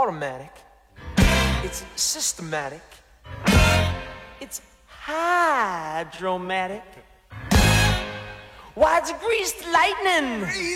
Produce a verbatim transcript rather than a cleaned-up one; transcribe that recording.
automatic. It's systematic. It's hydromatic. Why, it's greased lightning.